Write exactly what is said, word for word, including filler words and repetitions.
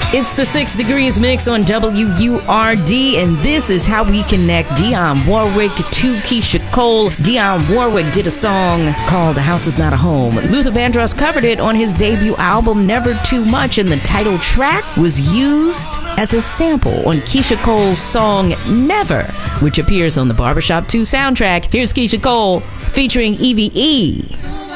It's the Six Degrees Mix on W U R D, and this is how we connect Dionne Warwick to Keyshia Cole. Dionne Warwick did a song called "The House Is Not a Home." Luther Vandross covered it on his debut album, Never Too Much, and the title track was used as a sample on Keyshia Cole's song "Never," which appears on the Barbershop two soundtrack. Here's Keyshia Cole featuring Evie E.